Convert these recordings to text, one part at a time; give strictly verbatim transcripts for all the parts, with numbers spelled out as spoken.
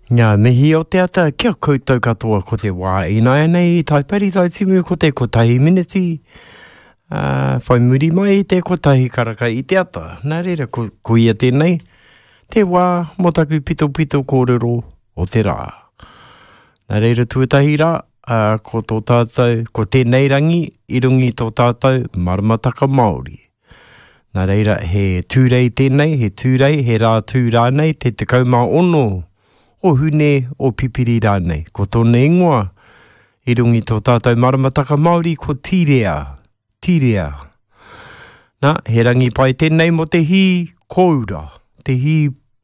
Ngā mihi o te ata, kia koutou katoa ko te wā ina nei, tai pari tai timu ko te kotahi miniti. Uh, whai muri mai i te kotahi karaka i te ata. Nā reira, ko, ko ia tēnei, te wā motaku pito pito kōrero o te rā. Nā reira tuatahi rā, uh, ko tō tātou, ko tēnei rangi, i rungi tō tātou, maramataka Māori. Nā reira, he tūrei tēnei, he tūrei, he rā tū rānei, te te kaumā ono, o hune o pipiri rānei. Ko tōna ingoa, i rungi tō tātou maramataka Māori, ko tīrea, tīrea. Nā, he rangi pai tēnei mo te hi koura, te hi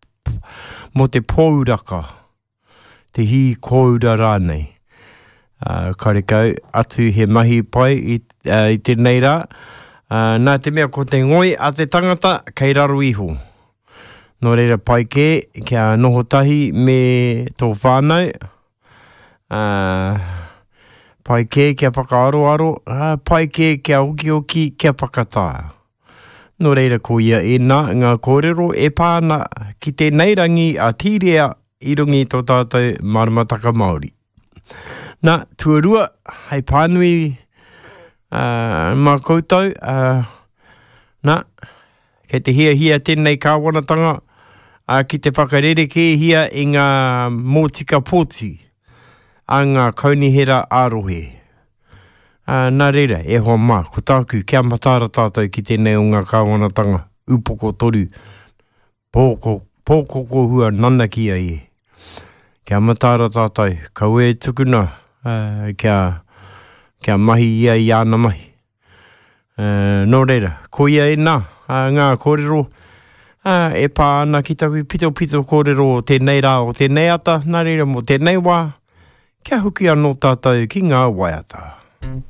mo te pōuraka, te hi koura rānei. Uh, karekau atu he mahi pai i, uh, i tēnei rā. Uh, nā te mea ko te ngoi a te tangata kei raro iho. Nō reira pai ke, kia noho tahi me tō whānau. Uh, pai ke, kia whakaaro-aro. Uh, pai ke, kia oki-oki, kia whakatā. Nō reira ko ia e nā, ngā kōrero e pāna ki tēnei rangi a tīrea i rungi tō tātou maramataka Māori. Nā, tuarua, hei pānui uh, mā koutou. Uh, nā, kei te hia hia tēnei kāwanatanga. Uh, ki te whakarereke hia i ngā mōtika pōti a ngā kaunihera ārohe. Uh, nā reira, e hoa mā, ko tāku, kia matara tātou ki tēnei o ngā kāwanatanga, upoko toru, pōko, pōko ko hua nana ki a e. Kia matara tātou, kau e tukuna, uh, kia, kia mahi ia i ana mahi. Uh, nō reira, ko ia e nā, uh, ngā kōrero, Uh, e pā ana ki taku pito pito kōrero o tēnei rā o tēnei ata, nā reira mo tēnei wā, kia huki anō tātou ki ngā waiata.